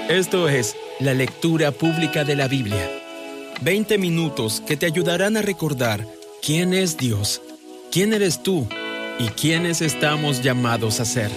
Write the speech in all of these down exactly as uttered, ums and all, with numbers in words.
Esto es la lectura pública de la Biblia. veinte minutos que te ayudarán a recordar quién es Dios, quién eres tú y quiénes estamos llamados a ser.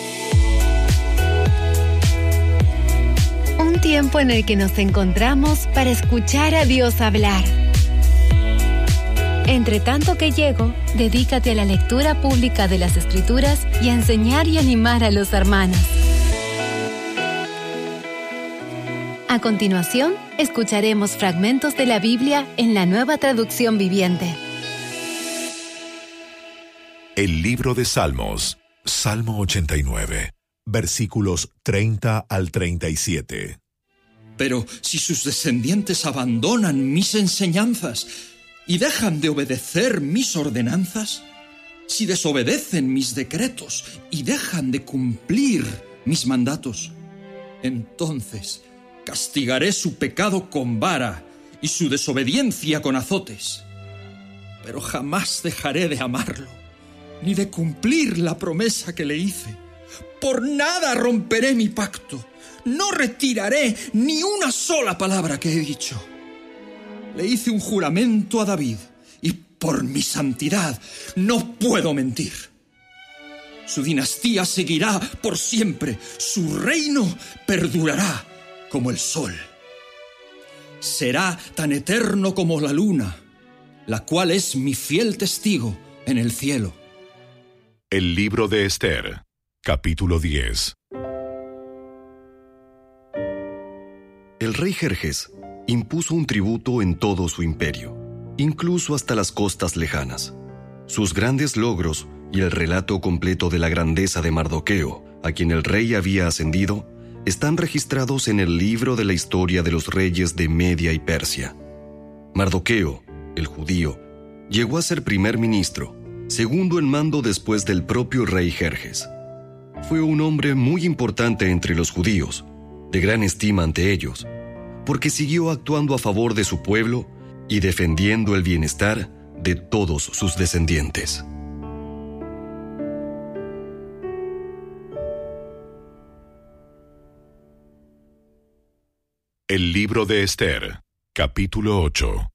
Un tiempo en el que nos encontramos para escuchar a Dios hablar. Entre tanto que llego, dedícate a la lectura pública de las Escrituras y a enseñar y animar a los hermanos. A continuación, escucharemos fragmentos de la Biblia en la Nueva Traducción Viviente. El libro de Salmos, Salmo ochenta y nueve, versículos treinta al treinta y siete. Pero si sus descendientes abandonan mis enseñanzas y dejan de obedecer mis ordenanzas, si desobedecen mis decretos y dejan de cumplir mis mandatos, entonces castigaré su pecado con vara y su desobediencia con azotes. Pero jamás dejaré de amarlo, ni de cumplir la promesa que le hice. Por nada romperé mi pacto. No retiraré ni una sola palabra que he dicho. Le hice un juramento a David, y por mi santidad no puedo mentir. Su dinastía seguirá por siempre. Su reino perdurará como el sol. Será tan eterno como la luna, la cual es mi fiel testigo en el cielo. El libro de Esther, capítulo diez. El rey Jerjes impuso un tributo en todo su imperio, incluso hasta las costas lejanas. Sus grandes logros y el relato completo de la grandeza de Mardoqueo, a quien el rey había ascendido, están registrados en el libro de la historia de los reyes de Media y Persia. Mardoqueo, el judío, llegó a ser primer ministro, segundo en mando después del propio rey Jerjes. Fue un hombre muy importante entre los judíos, de gran estima ante ellos, porque siguió actuando a favor de su pueblo y defendiendo el bienestar de todos sus descendientes. El libro de Esther, capítulo ocho.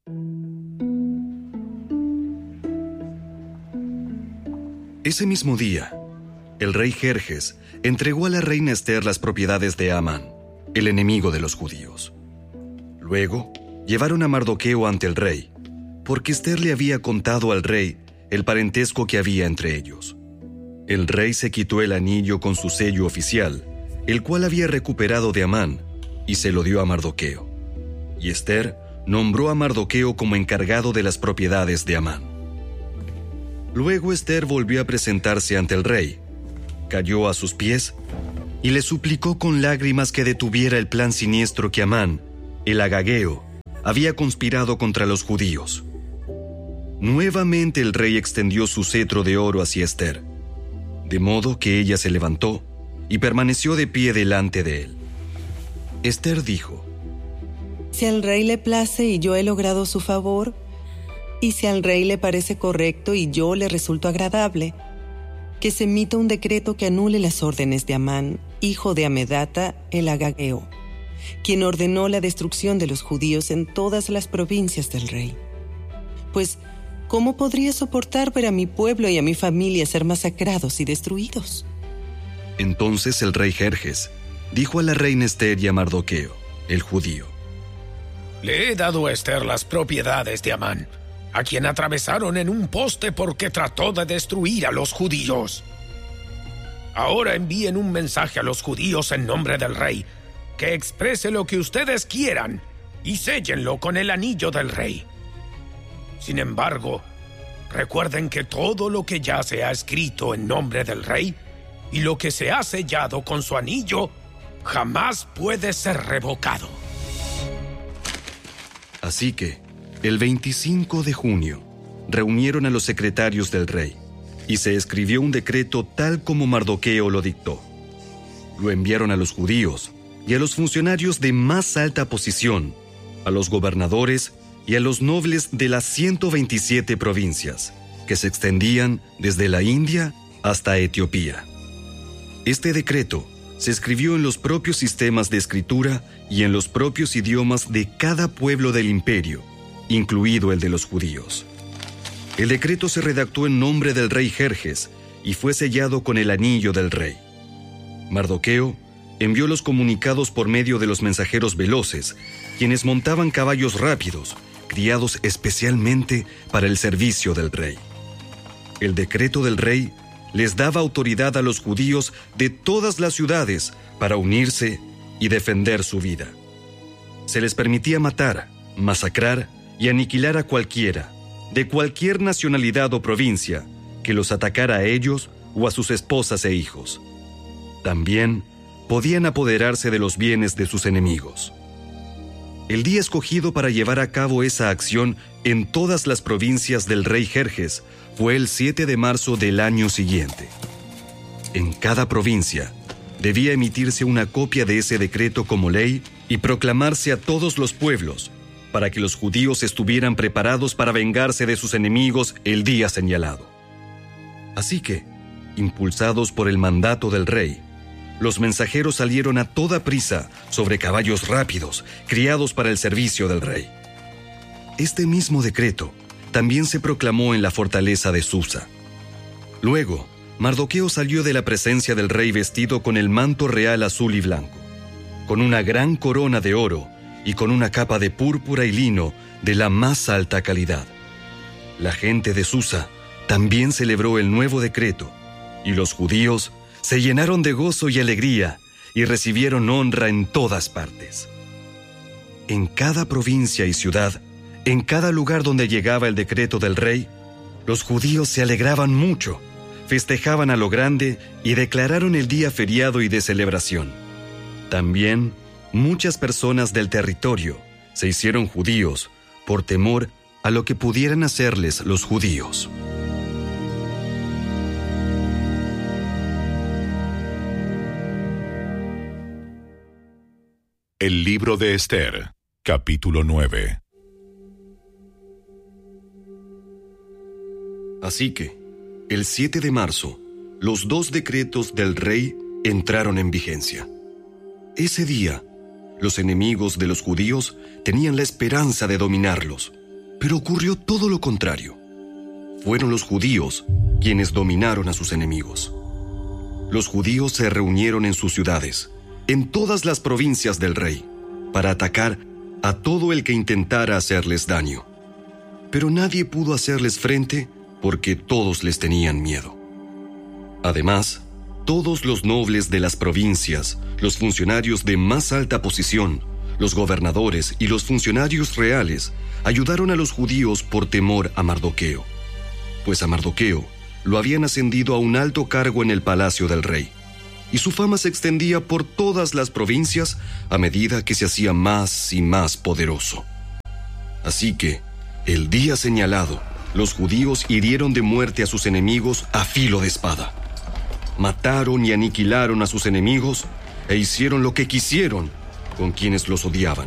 Ese mismo día, el rey Jerjes entregó a la reina Esther las propiedades de Amán, el enemigo de los judíos. Luego, llevaron a Mardoqueo ante el rey, porque Esther le había contado al rey el parentesco que había entre ellos. El rey se quitó el anillo con su sello oficial, el cual había recuperado de Amán, y se lo dio a Mardoqueo. Y Esther nombró a Mardoqueo como encargado de las propiedades de Amán. Luego Esther volvió a presentarse ante el rey, cayó a sus pies y le suplicó con lágrimas que detuviera el plan siniestro que Amán, el agageo, había conspirado contra los judíos. Nuevamente el rey extendió su cetro de oro hacia Esther, de modo que ella se levantó y permaneció de pie delante de él. Esther dijo: Si al rey le place y yo he logrado su favor, y si al rey le parece correcto y yo le resulto agradable, que se emita un decreto que anule las órdenes de Amán, hijo de Amedata, el agageo, quien ordenó la destrucción de los judíos en todas las provincias del rey. Pues, ¿cómo podría soportar ver a mi pueblo y a mi familia ser masacrados y destruidos? Entonces el rey Jerjes dijo a la reina Esther y a Mardoqueo, el judío: Le he dado a Esther las propiedades de Amán, a quien atravesaron en un poste porque trató de destruir a los judíos. Ahora envíen un mensaje a los judíos en nombre del rey, que exprese lo que ustedes quieran y séllenlo con el anillo del rey. Sin embargo, recuerden que todo lo que ya se ha escrito en nombre del rey y lo que se ha sellado con su anillo jamás puede ser revocado. Así que, el veinticinco de junio, reunieron a los secretarios del rey, y se escribió un decreto tal como Mardoqueo lo dictó. Lo enviaron a los judíos y a los funcionarios de más alta posición, a los gobernadores y a los nobles de las ciento veintisiete provincias, que se extendían desde la India hasta Etiopía. Este decreto se escribió en los propios sistemas de escritura y en los propios idiomas de cada pueblo del imperio, incluido el de los judíos. El decreto se redactó en nombre del rey Jerjes y fue sellado con el anillo del rey. Mardoqueo envió los comunicados por medio de los mensajeros veloces, quienes montaban caballos rápidos, criados especialmente para el servicio del rey. El decreto del rey les daba autoridad a los judíos de todas las ciudades para unirse y defender su vida. Se les permitía matar, masacrar y aniquilar a cualquiera, de cualquier nacionalidad o provincia, que los atacara a ellos o a sus esposas e hijos. También podían apoderarse de los bienes de sus enemigos. El día escogido para llevar a cabo esa acción en todas las provincias del rey Jerjes fue el siete de marzo del año siguiente. En cada provincia debía emitirse una copia de ese decreto como ley y proclamarse a todos los pueblos, para que los judíos estuvieran preparados para vengarse de sus enemigos el día señalado. Así que, impulsados por el mandato del rey, los mensajeros salieron a toda prisa sobre caballos rápidos, criados para el servicio del rey. Este mismo decreto también se proclamó en la fortaleza de Susa. Luego, Mardoqueo salió de la presencia del rey vestido con el manto real azul y blanco, con una gran corona de oro y con una capa de púrpura y lino de la más alta calidad. La gente de Susa también celebró el nuevo decreto, y los judíos se llenaron de gozo y alegría y recibieron honra en todas partes. En cada provincia y ciudad, en cada lugar donde llegaba el decreto del rey, los judíos se alegraban mucho, festejaban a lo grande y declararon el día feriado y de celebración. También, muchas personas del territorio se hicieron judíos por temor a lo que pudieran hacerles los judíos. El libro de Esther, capítulo nueve. Así que, el siete de marzo, los dos decretos del rey entraron en vigencia. Ese día, los enemigos de los judíos tenían la esperanza de dominarlos, pero ocurrió todo lo contrario. Fueron los judíos quienes dominaron a sus enemigos. Los judíos se reunieron en sus ciudades, en todas las provincias del rey, para atacar a todo el que intentara hacerles daño. Pero nadie pudo hacerles frente porque todos les tenían miedo. Además, todos los nobles de las provincias, los funcionarios de más alta posición, los gobernadores y los funcionarios reales ayudaron a los judíos por temor a Mardoqueo, pues a Mardoqueo lo habían ascendido a un alto cargo en el palacio del rey, y su fama se extendía por todas las provincias a medida que se hacía más y más poderoso. Así que, el día señalado, los judíos hirieron de muerte a sus enemigos a filo de espada. Mataron y aniquilaron a sus enemigos e hicieron lo que quisieron con quienes los odiaban.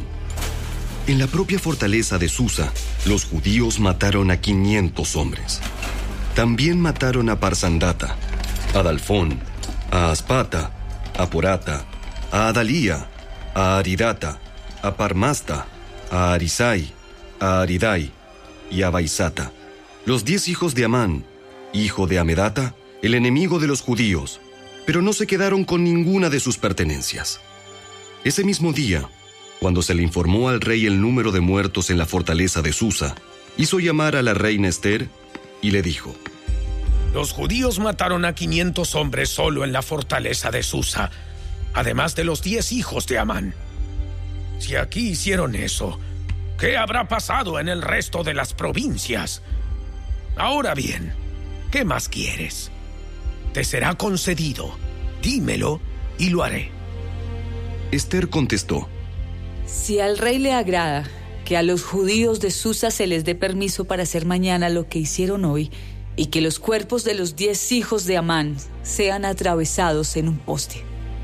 En la propia fortaleza de Susa, los judíos mataron a quinientos hombres. También mataron a Parsandata, a Dalfón, a Aspata, a Porata, a Adalía, a Aridata, a Parmasta, a Arisai, a Aridai y a Baisata, los diez hijos de Amán, hijo de Amedata, el enemigo de los judíos, pero no se quedaron con ninguna de sus pertenencias. Ese mismo día, cuando se le informó al rey el número de muertos en la fortaleza de Susa, hizo llamar a la reina Esther y le dijo: Los judíos mataron a quinientos hombres solo en la fortaleza de Susa, además de los diez hijos de Amán. Si aquí hicieron eso, ¿qué habrá pasado en el resto de las provincias? Ahora bien, ¿qué más quieres? Te será concedido. Dímelo y lo haré. Esther contestó: Si al rey le agrada que a los judíos de Susa se les dé permiso para hacer mañana lo que hicieron hoy, y que los cuerpos de los diez hijos de Amán sean atravesados en un poste.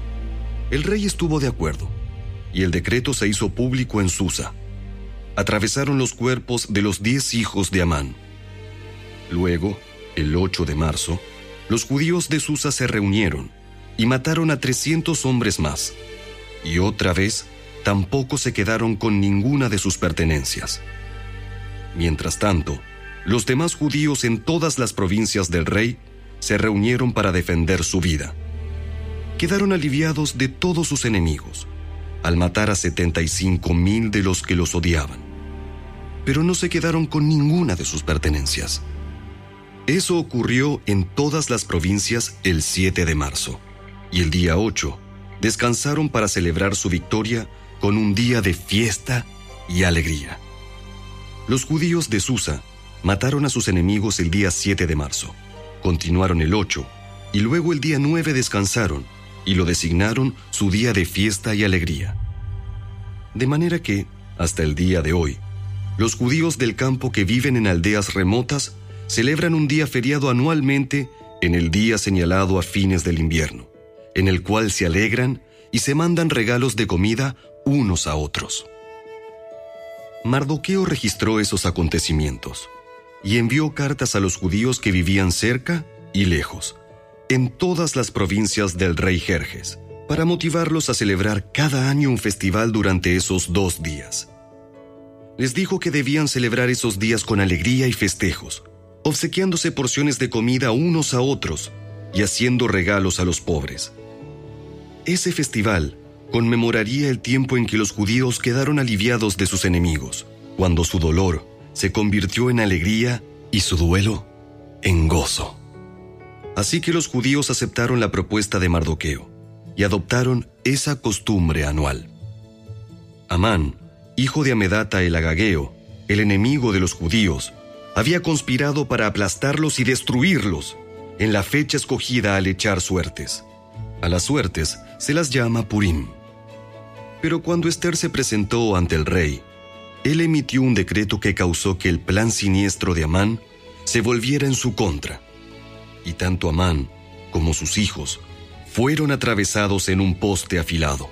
El rey estuvo de acuerdo, y el decreto se hizo público en Susa. Atravesaron los cuerpos de los diez hijos de Amán. Luego, el ocho de marzo, los judíos de Susa se reunieron y mataron a trescientos hombres más. Y otra vez, tampoco se quedaron con ninguna de sus pertenencias. Mientras tanto, los demás judíos en todas las provincias del rey se reunieron para defender su vida. Quedaron aliviados de todos sus enemigos, al matar a setenta y cinco mil de los que los odiaban. Pero no se quedaron con ninguna de sus pertenencias. Eso ocurrió en todas las provincias el siete de marzo, y el día ocho descansaron para celebrar su victoria con un día de fiesta y alegría. Los judíos de Susa mataron a sus enemigos el día siete de marzo, continuaron el ocho, y luego el día nueve descansaron, y lo designaron su día de fiesta y alegría. De manera que, hasta el día de hoy, los judíos del campo que viven en aldeas remotas celebran un día feriado anualmente en el día señalado a fines del invierno, en el cual se alegran y se mandan regalos de comida unos a otros. Mardoqueo registró esos acontecimientos y envió cartas a los judíos que vivían cerca y lejos, en todas las provincias del rey Jerjes, para motivarlos a celebrar cada año un festival durante esos dos días. Les dijo que debían celebrar esos días con alegría y festejos, obsequiándose porciones de comida unos a otros y haciendo regalos a los pobres. Ese festival conmemoraría el tiempo en que los judíos quedaron aliviados de sus enemigos, cuando su dolor se convirtió en alegría y su duelo en gozo. Así que los judíos aceptaron la propuesta de Mardoqueo y adoptaron esa costumbre anual. Amán, hijo de Amedata el Agageo, el enemigo de los judíos, había conspirado para aplastarlos y destruirlos en la fecha escogida al echar suertes. A las suertes se las llama Purim. Pero cuando Ester se presentó ante el rey, él emitió un decreto que causó que el plan siniestro de Amán se volviera en su contra. Y tanto Amán como sus hijos fueron atravesados en un poste afilado.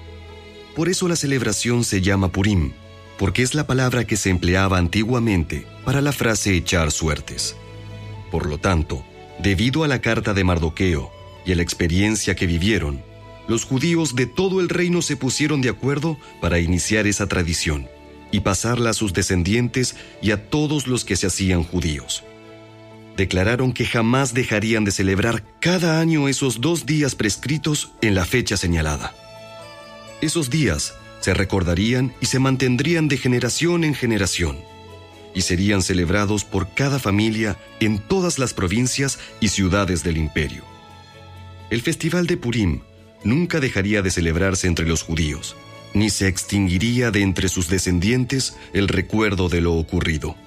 Por eso la celebración se llama Purim, porque es la palabra que se empleaba antiguamente para la frase echar suertes. Por lo tanto, debido a la carta de Mardoqueo y a la experiencia que vivieron, los judíos de todo el reino se pusieron de acuerdo para iniciar esa tradición y pasarla a sus descendientes y a todos los que se hacían judíos. Declararon que jamás dejarían de celebrar cada año esos dos días prescritos en la fecha señalada. Esos días se recordarían y se mantendrían de generación en generación, y serían celebrados por cada familia en todas las provincias y ciudades del imperio. El festival de Purim nunca dejaría de celebrarse entre los judíos, ni se extinguiría de entre sus descendientes el recuerdo de lo ocurrido.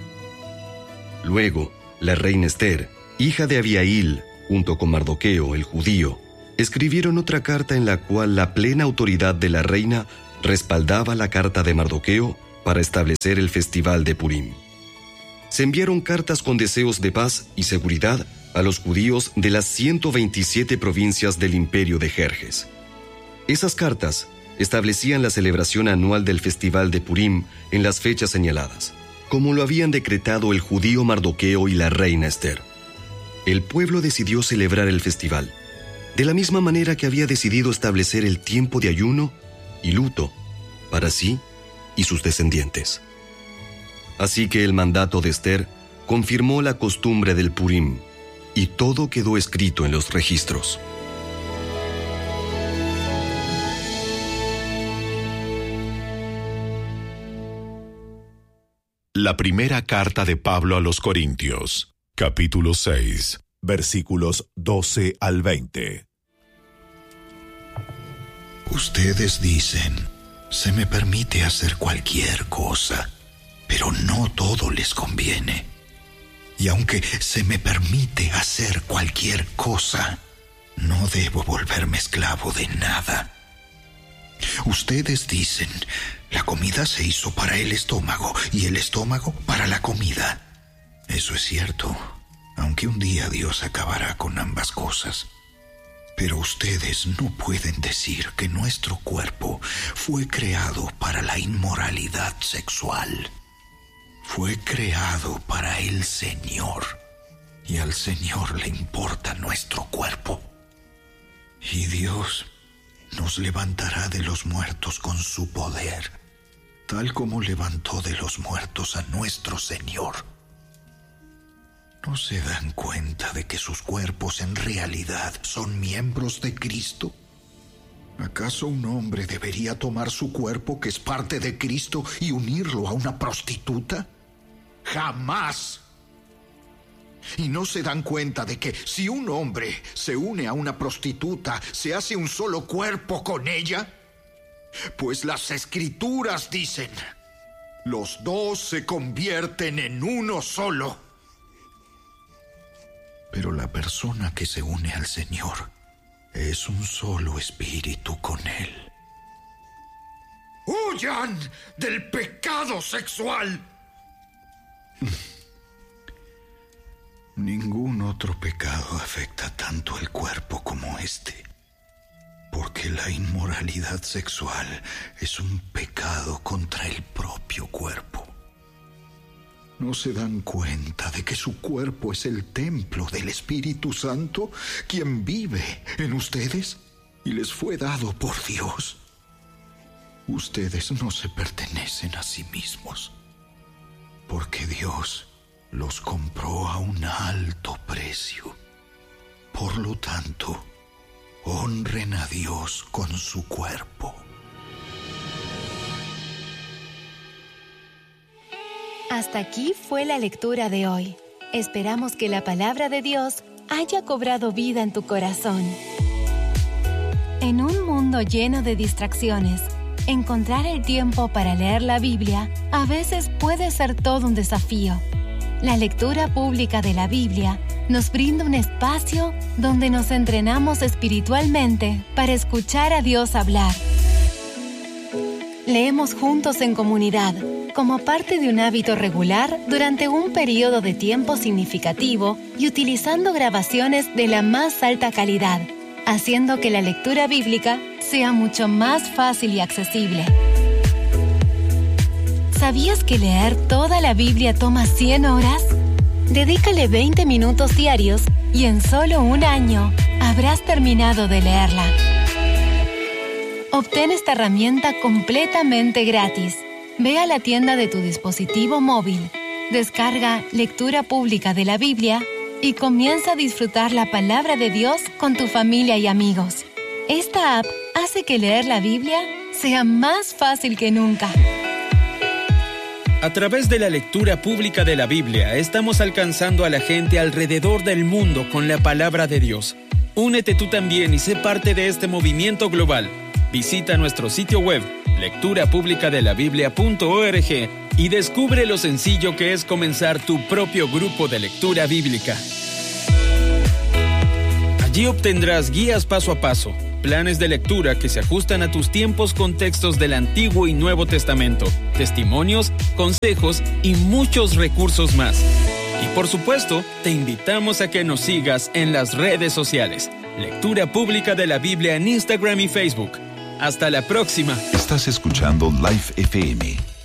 Luego, la reina Ester, hija de Abihail, junto con Mardoqueo, el judío, escribieron otra carta en la cual la plena autoridad de la reina respaldaba la carta de Mardoqueo para establecer el festival de Purim. Se enviaron cartas con deseos de paz y seguridad a los judíos de las ciento veintisiete provincias del imperio de Jerjes. Esas cartas establecían la celebración anual del festival de Purim en las fechas señaladas, como lo habían decretado el judío Mardoqueo y la reina Ester. El pueblo decidió celebrar el festival, de la misma manera que había decidido establecer el tiempo de ayuno y luto para sí y sus descendientes. Así que el mandato de Ester confirmó la costumbre del Purim, y todo quedó escrito en los registros. La primera carta de Pablo a los Corintios, capítulo seis, versículos doce al veinte. Ustedes dicen, se me permite hacer cualquier cosa, pero no todo les conviene. Y aunque se me permite hacer cualquier cosa, no debo volverme esclavo de nada. Ustedes dicen, la comida se hizo para el estómago y el estómago para la comida. Eso es cierto, aunque un día Dios acabará con ambas cosas. Pero ustedes no pueden decir que nuestro cuerpo fue creado para la inmoralidad sexual. Fue creado para el Señor, y al Señor le importa nuestro cuerpo. Y Dios nos levantará de los muertos con su poder, tal como levantó de los muertos a nuestro Señor. ¿No se dan cuenta de que sus cuerpos en realidad son miembros de Cristo? ¿Acaso un hombre debería tomar su cuerpo, que es parte de Cristo, y unirlo a una prostituta? ¡Jamás! ¿Y no se dan cuenta de que si un hombre se une a una prostituta, se hace un solo cuerpo con ella? Pues las Escrituras dicen, los dos se convierten en uno solo. Pero la persona que se une al Señor es un solo espíritu con Él. ¡Huyan del pecado sexual! Ningún otro pecado afecta tanto el cuerpo como este, porque la inmoralidad sexual es un pecado contra el propio cuerpo. ¿No se dan cuenta de que su cuerpo es el templo del Espíritu Santo, quien vive en ustedes y les fue dado por Dios? Ustedes no se pertenecen a sí mismos, porque Dios los compró a un alto precio. Por lo tanto, honren a Dios con su cuerpo. Hasta aquí fue la lectura de hoy. Esperamos que la palabra de Dios haya cobrado vida en tu corazón. En un mundo lleno de distracciones, encontrar el tiempo para leer la Biblia a veces puede ser todo un desafío. La lectura pública de la Biblia nos brinda un espacio donde nos entrenamos espiritualmente para escuchar a Dios hablar. Leemos juntos en comunidad, como parte de un hábito regular durante un periodo de tiempo significativo y utilizando grabaciones de la más alta calidad, haciendo que la lectura bíblica sea mucho más fácil y accesible. ¿Sabías que leer toda la Biblia toma cien horas? Dedícale veinte minutos diarios y en solo un año habrás terminado de leerla. Obtén esta herramienta completamente gratis. Ve a la tienda de tu dispositivo móvil, descarga Lectura Pública de la Biblia y comienza a disfrutar la palabra de Dios con tu familia y amigos. Esta app hace que leer la Biblia sea más fácil que nunca. A través de la lectura pública de la Biblia, estamos alcanzando a la gente alrededor del mundo con la palabra de Dios. Únete tú también y sé parte de este movimiento global. Visita nuestro sitio web, lectura pública de la biblia punto org, y descubre lo sencillo que es comenzar tu propio grupo de lectura bíblica. Allí obtendrás guías paso a paso, planes de lectura que se ajustan a tus tiempos con textos del Antiguo y Nuevo Testamento, testimonios, consejos y muchos recursos más. Y por supuesto, te invitamos a que nos sigas en las redes sociales. Lectura Pública de la Biblia en Instagram y Facebook. Hasta la próxima. Estás escuchando Life F M.